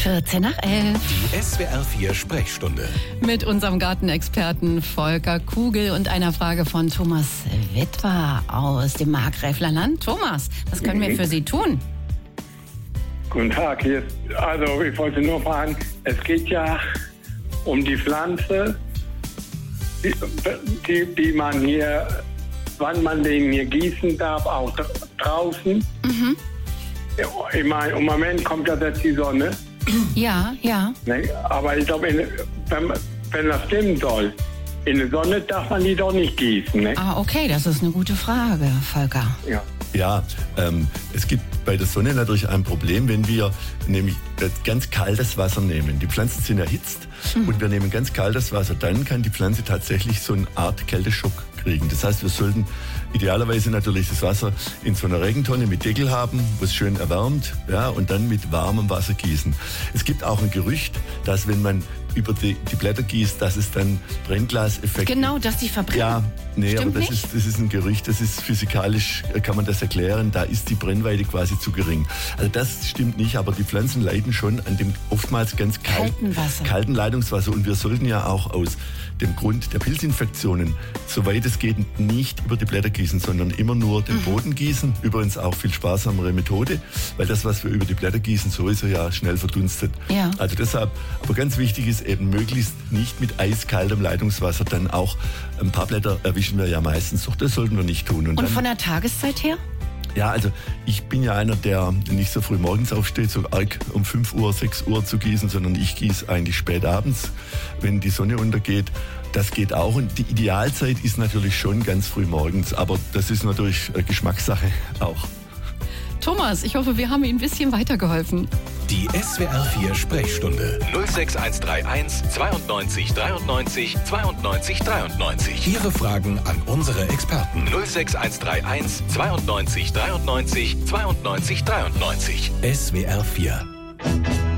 14:11. Die SWR4 Sprechstunde. Mit unserem Gartenexperten Volker Kugel und einer Frage von Thomas Witwer aus dem Markgräflerland. Thomas, was können wir für Sie tun? Guten Tag, also ich wollte nur fragen, es geht ja um die Pflanze, die man hier, wann man den hier gießen darf, auch draußen. Mhm. Ich meine, im Moment kommt ja jetzt die Sonne. Ja. Ne? Aber ich glaube, wenn das stimmen soll, in der Sonne darf man die doch nicht gießen. Ne? Okay, das ist eine gute Frage, Volker. Ja, es gibt bei der Sonne natürlich ein Problem, wenn wir nämlich ganz kaltes Wasser nehmen. Die Pflanzen sind erhitzt und wir nehmen ganz kaltes Wasser. Dann kann die Pflanze tatsächlich so eine Art Kälteschock kriegen. Das heißt, wir sollten idealerweise natürlich das Wasser in so einer Regentonne mit Deckel haben, wo es schön erwärmt, ja, und dann mit warmem Wasser gießen. Es gibt auch ein Gerücht, dass wenn man über die Blätter gießt, dass es dann Brennglaseffekt gibt. Genau, dass die verbrennen. Ja, nee, Stimmt aber das ist ein Gerücht, das ist physikalisch, kann man das erklären, da ist die Brennweite quasi zu gering. Also das stimmt nicht, aber die Pflanzen leiden schon an dem oftmals ganz kalten Leitungswasser. Und wir sollten ja auch aus dem Grund der Pilzinfektionen, soweit es geht, nicht über die Blätter gießen, sondern immer nur den Boden gießen. Übrigens auch viel sparsamere Methode, weil das, was wir über die Blätter gießen, sowieso ja schnell verdunstet. Ja. Also deshalb, aber ganz wichtig ist eben möglichst nicht mit eiskaltem Leitungswasser, dann auch ein paar Blätter erwischen wir ja meistens, doch das sollten wir nicht tun. Und dann, von der Tageszeit her? Ja, also ich bin ja einer, der nicht so früh morgens aufsteht, so arg um 5 Uhr, 6 Uhr zu gießen, sondern ich gieße eigentlich spät abends, wenn die Sonne untergeht. Das geht auch und die Idealzeit ist natürlich schon ganz früh morgens, aber das ist natürlich Geschmackssache auch. Thomas, ich hoffe, wir haben Ihnen ein bisschen weitergeholfen. Die SWR4 Sprechstunde 06131 92 93 92 93. Ihre Fragen an unsere Experten 06131 92 93 92 93. SWR4.